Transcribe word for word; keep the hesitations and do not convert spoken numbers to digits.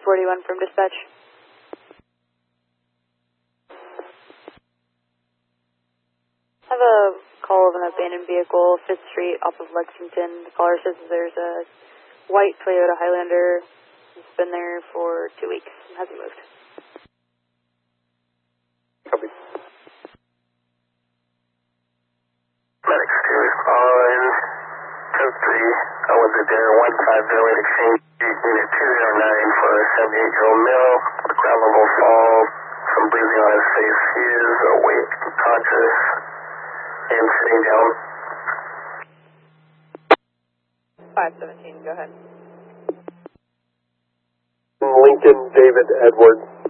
forty-one from dispatch. I have a call of an abandoned vehicle, fifth Street off of Lexington. The caller says there's a white Toyota Highlander. It's been there for two weeks and hasn't moved. Copy. Medic two, on two three, I was at there, one five zero eight exchange, unit two zero nine for a seventy-eight-year-old male, ground level fall, some bruising on his face. He is awake, conscious, and sitting down. five seventeen, go ahead. Lincoln David Edward.